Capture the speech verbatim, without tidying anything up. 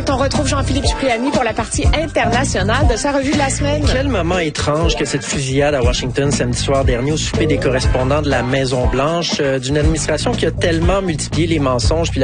On retrouve Jean-Philippe Cipriani pour la partie internationale de sa revue de la semaine. Quel moment étrange que cette fusillade à Washington samedi soir dernier au souper des correspondants de la Maison-Blanche, euh, d'une administration qui a tellement multiplié les mensonges puis